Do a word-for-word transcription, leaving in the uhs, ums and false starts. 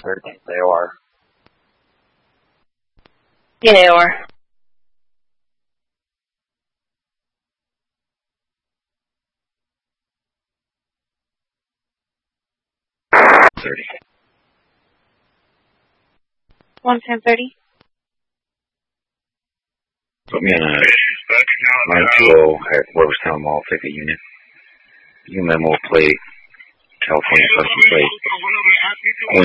thirteenth A O R. Yeah, A O R. thirty. one ten thirty. Put me on a nine two zero at Weberstown Mall, take a unit. U memo plate, California custom plate.